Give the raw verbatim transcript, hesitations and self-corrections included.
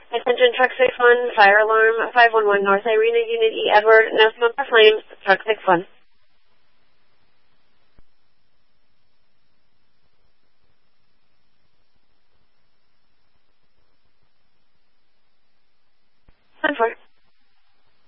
Attention Truck six one, fire alarm five one one North Irena, Unit E, Edward, no smoke or flames, Truck six one.